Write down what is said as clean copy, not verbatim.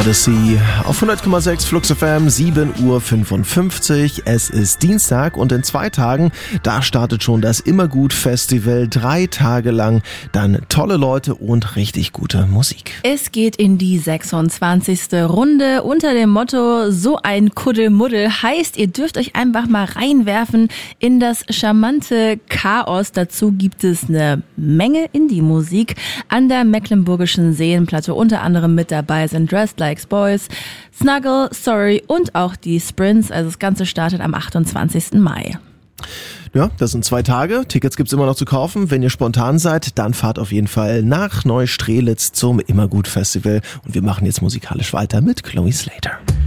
Odyssey auf 100,6 Flux FM, 7:55 Uhr. Es ist Dienstag und in 2 Tagen, da startet schon das Immergut-Festival. 3 Tage lang, dann tolle Leute und richtig gute Musik. Es geht in die 26. Runde unter dem Motto So ein Kuddelmuddel. Heißt, ihr dürft euch einfach mal reinwerfen in das charmante Chaos. Dazu gibt es eine Menge Indie-Musik an der Mecklenburgischen Seenplatte. Unter anderem mit dabei sind Dressed Like Boys, Snuggle, Sorry und auch die Sprints. Also das Ganze startet am 28. Mai. Ja, das sind 2 Tage. Tickets gibt's immer noch zu kaufen. Wenn ihr spontan seid, dann fahrt auf jeden Fall nach Neustrelitz zum Immergut-Festival. Und wir machen jetzt musikalisch weiter mit Chloe Slater.